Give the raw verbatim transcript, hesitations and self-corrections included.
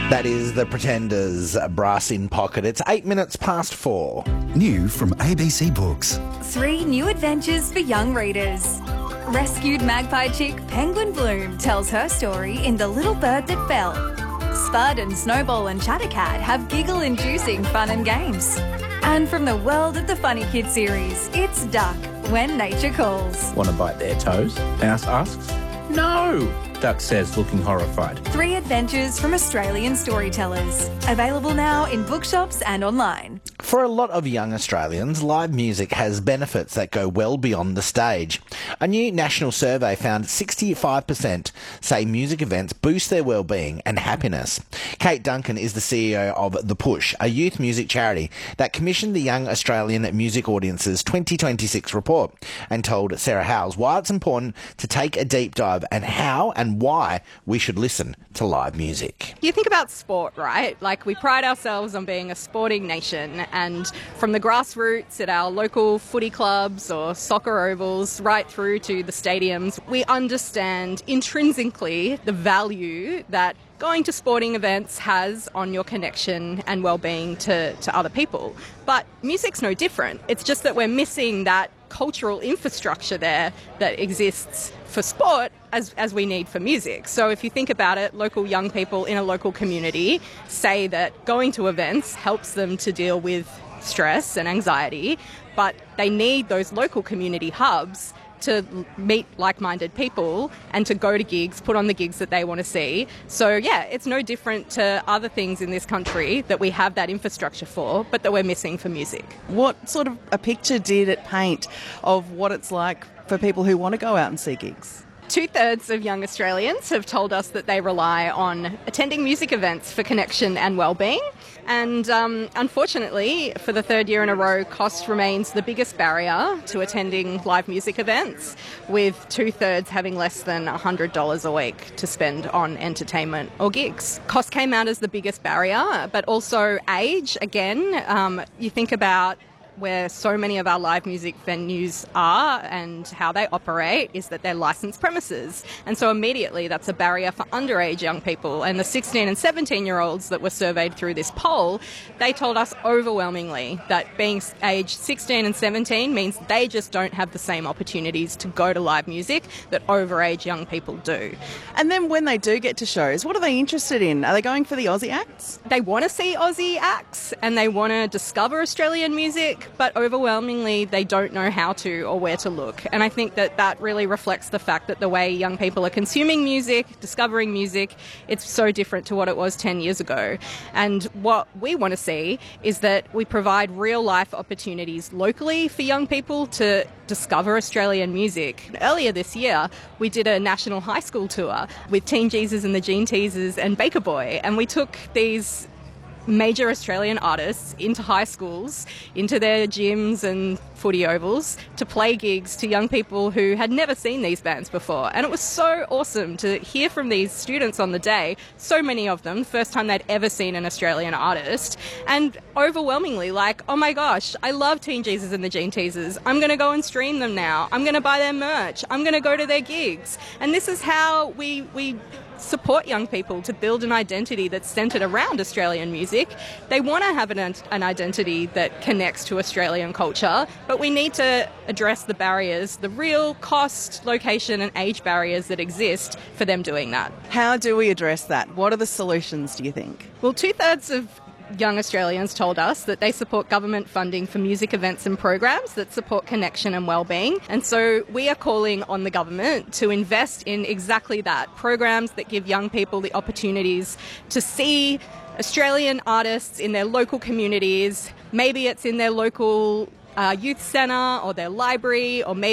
That is The Pretenders, Brass in Pocket. It's eight minutes past four. New from A B C Books. Three new adventures for young readers. Rescued magpie chick Penguin Bloom tells her story in The Little Bird That Fell. Spud and Snowball and Chattercat have giggle-inducing fun and games. And from the world of the Funny Kid series, it's Duck, When Nature Calls. Want to bite their toes? Mouse asks. No, Duck says, looking horrified. Three adventures from Australian storytellers. Available now in bookshops and online. For a lot of young Australians, live music has benefits that go well beyond the stage. A new national survey found sixty-five percent say music events boost their well-being and happiness. Kate Duncan is the C E O of The Push, a youth music charity that commissioned the Young Australian Music Audience's twenty twenty-six report and told Sarah Howes why it's important to take a deep dive and how and why we should listen to live music. You think about sport, right? Like, we pride ourselves on being a sporting nation, and from the grassroots at our local footy clubs or soccer ovals right through to the stadiums, we understand intrinsically the value that going to sporting events has on your connection and well-being to, to other people. But music's no different. It's just that we're missing that cultural infrastructure there that exists for sport as, as we need for music. So if you think about it, local young people in a local community say that going to events helps them to deal with stress and anxiety, but they need those local community hubs to meet like-minded people and to go to gigs, put on the gigs that they want to see. So yeah, it's no different to other things in this country that we have that infrastructure for, but that we're missing for music. What sort of a picture did it paint of what it's like for people who want to go out and see gigs? Two-thirds of young Australians have told us that they rely on attending music events for connection and well-being. And um, unfortunately, for the third year in a row, cost remains the biggest barrier to attending live music events, with two-thirds having less than one hundred dollars a week to spend on entertainment or gigs. Cost came out as the biggest barrier, but also age. Again, um, you think about where so many of our live music venues are and how they operate is that they're licensed premises. And so immediately that's a barrier for underage young people. And the sixteen and seventeen year olds that were surveyed through this poll, they told us overwhelmingly that being aged sixteen and seventeen means they just don't have the same opportunities to go to live music that overage young people do. And then when they do get to shows, what are they interested in? Are they going for the Aussie acts? They want to see Aussie acts and they want to discover Australian music, but overwhelmingly they don't know how to or where to look. And I think that that really reflects the fact that the way young people are consuming music, discovering music, it's so different to what it was ten years ago. And what we want to see is that we provide real life opportunities locally for young people to discover Australian music. Earlier this year, we did a national high school tour with Teen Jesus and the Gene Teasers and Baker Boy, and we took these major Australian artists into high schools, into their gyms and footy ovals to play gigs to young people who had never seen these bands before. And it was so awesome to hear from these students on the day, so many of them, first time they'd ever seen an Australian artist, and overwhelmingly like, oh my gosh, I love Teen Jesus and the Gene Teasers. I'm going to go and stream them now. I'm going to buy their merch. I'm going to go to their gigs. And this is how we we support young people to build an identity that's centred around Australian music. They want to have an, an identity that connects to Australian culture, but we need to address the barriers, the real cost, location and age barriers that exist for them doing that. How do we address that? What are the solutions, do you think? Well, two-thirds of young Australians told us that they support government funding for music events and programs that support connection and well-being. And so we are calling on the government to invest in exactly that, programs that give young people the opportunities to see Australian artists in their local communities. Maybe it's in their local uh, youth centre or their library, or maybe